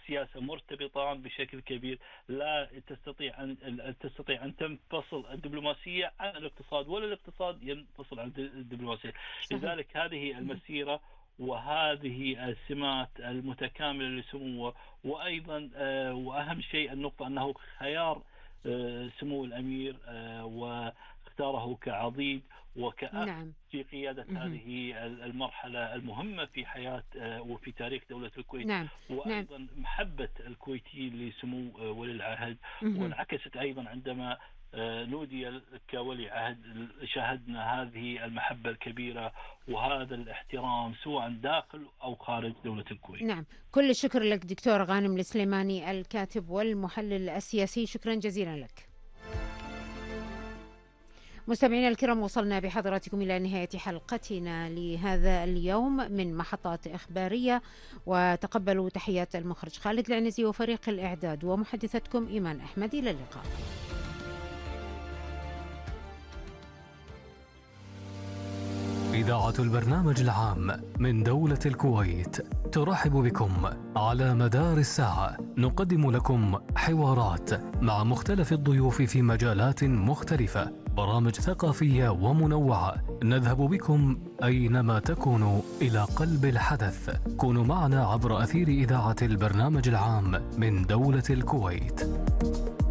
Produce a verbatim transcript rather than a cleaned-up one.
والسياسة مرتبطان بشكل كبير، لا تستطيع أن تستطيع أن تنفصل الدبلوماسية عن الاقتصاد، ولا الاقتصاد ينفصل عن الدبلوماسية. لذلك هذه المسيرة وهذه السمات المتكاملة لسموه، وأيضا وأهم شيء النقطة أنه خيار سمو الأمير واختاره كعضيد وكأخ نعم. في قيادة هذه المرحلة المهمة في حياة وفي تاريخ دولة الكويت. نعم. وأيضا نعم. محبة الكويتيين لسمو ولي العهد، وانعكست أيضا عندما نودي كولي عهد، شاهدنا هذه المحبة الكبيرة وهذا الاحترام سواء داخل أو خارج دولة الكويت. نعم، كل الشكر لك دكتور غانم السليماني، الكاتب والمحلل السياسي، شكرا جزيلا لك. مستمعينا الكرام، وصلنا بحضراتكم إلى نهاية حلقتنا لهذا اليوم من محطات إخبارية، وتقبلوا تحيات المخرج خالد العنزي وفريق الإعداد ومحدثتكم إيمان أحمد. إلى اللقاء. إذاعة البرنامج العام من دولة الكويت ترحب بكم. على مدار الساعة نقدم لكم حوارات مع مختلف الضيوف في مجالات مختلفة، برامج ثقافية ومنوعة، نذهب بكم أينما تكونوا إلى قلب الحدث. كونوا معنا عبر أثير إذاعة البرنامج العام من دولة الكويت.